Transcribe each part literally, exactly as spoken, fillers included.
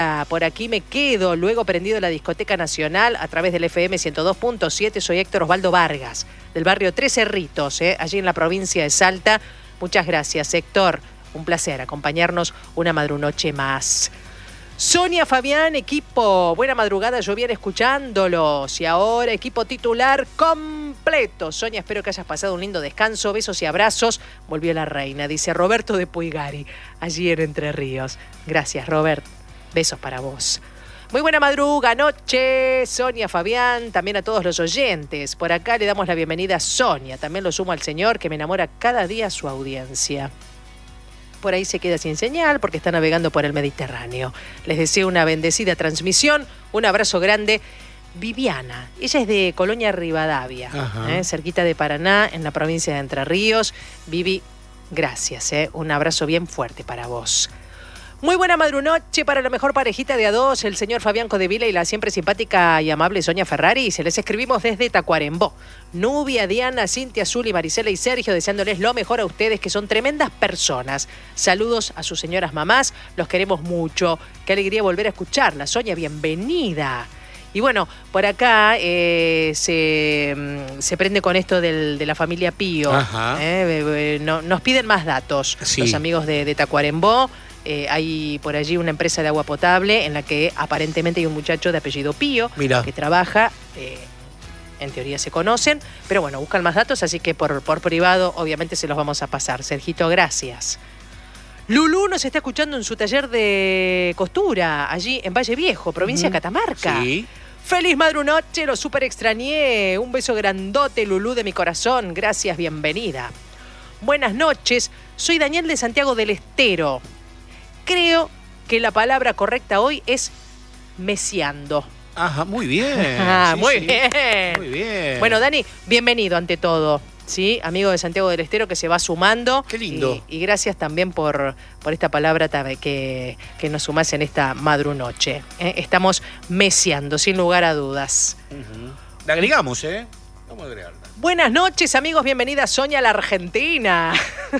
Por aquí me quedo, luego prendido la Discoteca Nacional a través del F M ciento dos punto siete. Soy Héctor Osvaldo Vargas, del barrio Tres Cerritos, eh, allí en la provincia de Salta. Muchas gracias, Héctor. Un placer acompañarnos una madrunoche más. Sonia, Fabián, equipo, buena madrugada, yo bien escuchándolos. Y ahora equipo titular completo. Sonia, espero que hayas pasado un lindo descanso. Besos y abrazos. Volvió la reina, dice Roberto de Puigari, allí en Entre Ríos. Gracias, Robert. Besos para vos. Muy buena madruga, noche, Sonia, Fabián, también a todos los oyentes. Por acá le damos la bienvenida a Sonia. También lo sumo al señor que me enamora cada día su audiencia. Por ahí se queda sin señal porque está navegando por el Mediterráneo. Les deseo una bendecida transmisión. Un abrazo grande. Viviana, ella es de Colonia Rivadavia, eh, cerquita de Paraná, en la provincia de Entre Ríos. Vivi, gracias, eh, un abrazo bien fuerte para vos. Muy buena madrunoche para la mejor parejita de a dos, el señor Fabián Codevila y la siempre simpática y amable Sonia Ferrari. Se les escribimos desde Tacuarembó. Nubia, Diana, Cintia, Zuli, Marisela y Sergio, deseándoles lo mejor a ustedes, que son tremendas personas. Saludos a sus señoras mamás, los queremos mucho. Qué alegría volver a escucharla. Sonia, bienvenida. Y bueno, por acá eh, se, se prende con esto del, de la familia Pío. Eh, no, nos piden más datos, sí. Los amigos de, de Tacuarembó. Eh, hay por allí una empresa de agua potable en la que aparentemente hay un muchacho de apellido Pío. Mirá. Que trabaja, eh, en teoría se conocen, pero bueno, buscan más datos, así que por, por privado obviamente se los vamos a pasar. Sergito, gracias. Lulú nos está escuchando en su taller de costura, allí en Valle Viejo, provincia de uh-huh. Catamarca. Sí. Feliz madrunoche, lo súper extrañé. Un beso grandote, Lulú, de mi corazón. Gracias, bienvenida. Buenas noches, soy Daniel de Santiago del Estero. Creo que la palabra correcta hoy es mesiando. Ajá, muy bien. Ah, sí, muy sí. bien. Muy bien. Bueno, Dani, bienvenido ante todo. Sí, amigo de Santiago del Estero que se va sumando. Qué lindo. Y, y gracias también por, por esta palabra que, que nos sumás en esta madrunoche. ¿eh? Estamos mesiando, sin lugar a dudas. Uh-huh. La agregamos, ¿eh? Vamos a agregarla. Buenas noches, amigos. Bienvenida Sonia a la Argentina.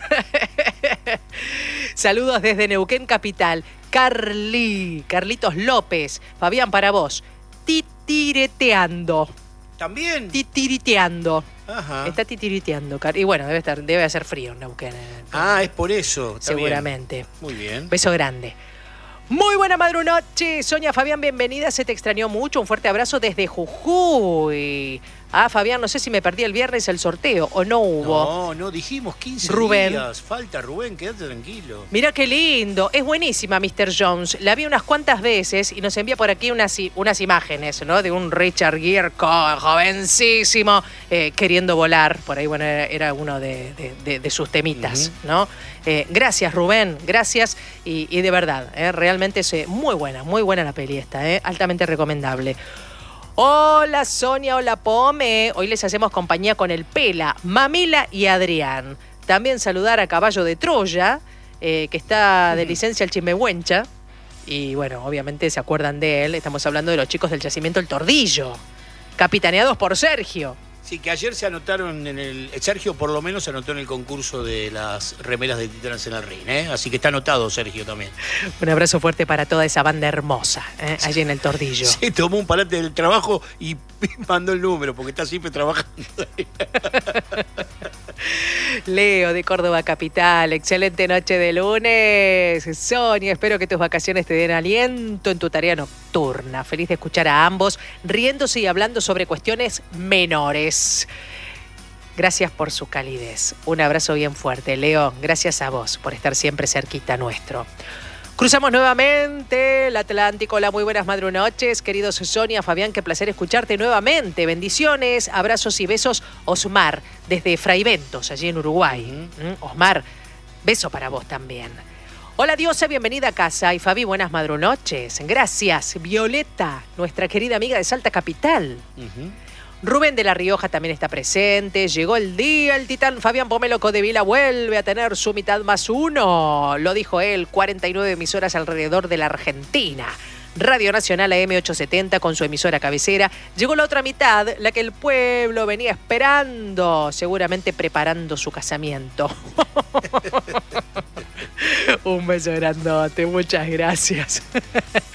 Saludos desde Neuquén Capital. Carly, Carlitos López. Fabián, para vos. Titireteando. ¿También? Titiriteando. Ajá. Está titiriteando. Y bueno, debe estar, debe hacer frío en Neuquén. Ah, es por eso. Está seguramente. Bien. Muy bien. Beso grande. Muy buena madrunoche. Sonia, Fabián, bienvenida. Se te extrañó mucho. Un fuerte abrazo desde Jujuy. Ah, Fabián, no sé si me perdí el viernes el sorteo o no hubo. No, no, dijimos quince Rubén. días. Falta, Rubén, quédate tranquilo. Mirá qué lindo. Es buenísima, mister Jones. La vi unas cuantas veces y nos envía por aquí unas, unas imágenes, ¿no? De un Richard Gere jovencísimo, eh, queriendo volar. Por ahí, bueno, era, era uno de, de, de, de sus temitas, uh-huh. ¿no? Eh, gracias, Rubén. Gracias. Y, y de verdad, eh, realmente es eh, muy buena, muy buena la peli esta, eh, altamente recomendable. Hola Sonia, hola Pome. Hoy les hacemos compañía con el Pela, Mamila y Adrián. También saludar a Caballo de Troya, eh, que está de licencia al Chimehuencha. Y bueno, obviamente se acuerdan de él. Estamos hablando de los chicos del yacimiento El Tordillo, capitaneados por Sergio. Sí, que ayer se anotaron en el... Sergio por lo menos se anotó en el concurso de las remeras de Titanes en el Ring, ¿eh? Así que está anotado Sergio también. Un abrazo fuerte para toda esa banda hermosa, ¿eh? Allí en El Tordillo. Sí, tomó un parate del trabajo y mandó el número porque está siempre trabajando. Leo de Córdoba Capital, excelente noche de lunes. Sonia, espero que tus vacaciones te den aliento en tu tarea nocturna. Feliz de escuchar a ambos riéndose y hablando sobre cuestiones menores. Gracias por su calidez. Un abrazo bien fuerte, Leo. Gracias a vos por estar siempre cerquita nuestro. Cruzamos nuevamente el Atlántico. Hola, muy buenas madrunoches, queridos Sonia, Fabián, qué placer escucharte nuevamente. Bendiciones, abrazos y besos. Osmar, desde Fraiventos, allí en Uruguay. Uh-huh. Osmar, beso para vos también. Hola, Diosa, bienvenida a casa. Y Fabi, buenas madrunoches. Gracias. Violeta, nuestra querida amiga de Salta Capital. Uh-huh. Rubén de La Rioja también está presente. Llegó el día, el titán Fabián Pomelo Codevila vuelve a tener su mitad más uno. Lo dijo él, cuarenta y nueve emisoras alrededor de la Argentina. Radio Nacional A M ochocientos setenta con su emisora cabecera. Llegó la otra mitad, la que el pueblo venía esperando, seguramente preparando su casamiento. Un beso grandote, muchas gracias.